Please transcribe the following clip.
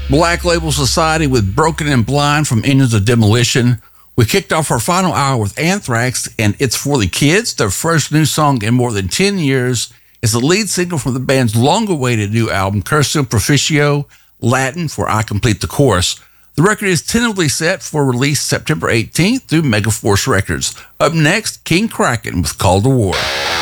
Black Label Society with Broken and Blind from Engines of Demolition. We kicked off our final hour with Anthrax and It's for the Kids, their first new song in more than 10 years. It's the lead single from the band's long-awaited new album, Cursum Proficio, Latin for I Complete the Chorus. The record is tentatively set for release September 18th through Megaforce Records. Up next, King Kraken with Call to War.